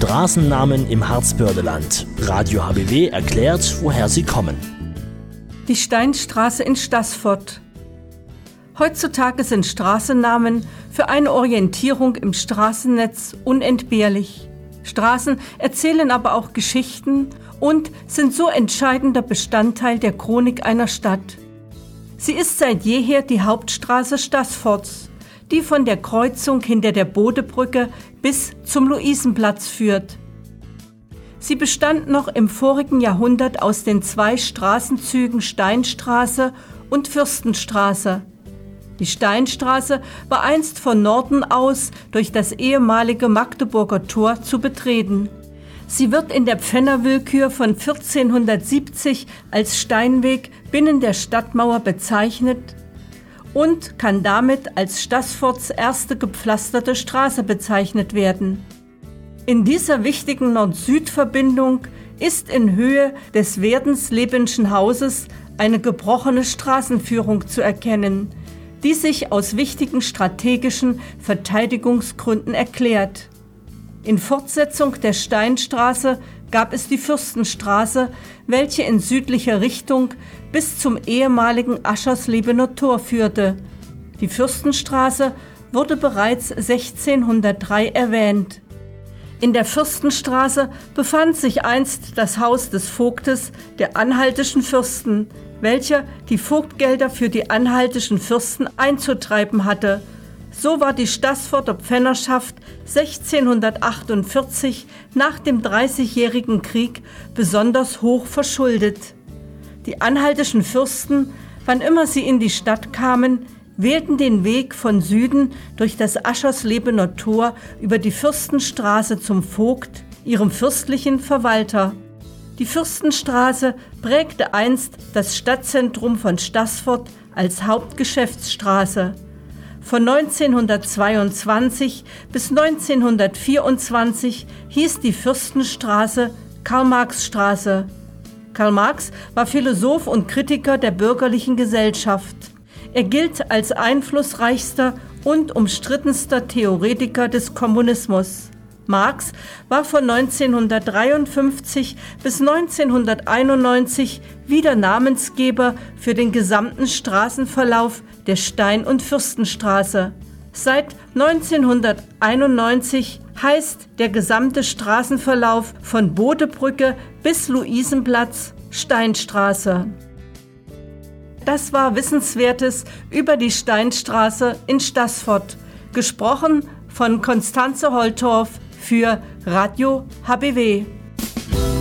Straßennamen im Harzbördeland. Radio HBW erklärt, woher sie kommen. Die Steinstraße in Staßfurt. Heutzutage sind Straßennamen für eine Orientierung im Straßennetz unentbehrlich. Straßen erzählen aber auch Geschichten und sind so entscheidender Bestandteil der Chronik einer Stadt. Sie ist seit jeher die Hauptstraße Staßfurts, die von der Kreuzung hinter der Bodebrücke bis zum Luisenplatz führt. Sie bestand noch im vorigen Jahrhundert aus den zwei Straßenzügen Steinstraße und Fürstenstraße. Die Steinstraße war einst von Norden aus durch das ehemalige Magdeburger Tor zu betreten. Sie wird in der Pfänderwillkür von 1470 als Steinweg binnen der Stadtmauer bezeichnet und kann damit als Staßfurts erste gepflasterte Straße bezeichnet werden. In dieser wichtigen Nord-Süd-Verbindung ist in Höhe des Werdenslebensschen Hauses eine gebrochene Straßenführung zu erkennen, die sich aus wichtigen strategischen Verteidigungsgründen erklärt. In Fortsetzung der Steinstraße gab es die Fürstenstraße, welche in südlicher Richtung bis zum ehemaligen Ascherslebener Tor führte. Die Fürstenstraße wurde bereits 1603 erwähnt. In der Fürstenstraße befand sich einst das Haus des Vogtes der anhaltischen Fürsten, welcher die Vogtgelder für die anhaltischen Fürsten einzutreiben hatte. So war die Staßfurter Pfännerschaft 1648 nach dem Dreißigjährigen Krieg besonders hoch verschuldet. Die anhaltischen Fürsten, wann immer sie in die Stadt kamen, wählten den Weg von Süden durch das Ascherslebener Tor über die Fürstenstraße zum Vogt, ihrem fürstlichen Verwalter. Die Fürstenstraße prägte einst das Stadtzentrum von Staßfurt als Hauptgeschäftsstraße. Von 1922 bis 1924 hieß die Fürstenstraße Karl-Marx-Straße. Karl Marx war Philosoph und Kritiker der bürgerlichen Gesellschaft. Er gilt als einflussreichster und umstrittenster Theoretiker des Kommunismus. Marx war von 1953 bis 1991 wieder Namensgeber für den gesamten Straßenverlauf der Stein- und Fürstenstraße. Seit 1991 heißt der gesamte Straßenverlauf von Bodebrücke bis Luisenplatz Steinstraße. Das war Wissenswertes über die Steinstraße in Staßfurt, gesprochen von Konstanze Holtorf für Radio HBW.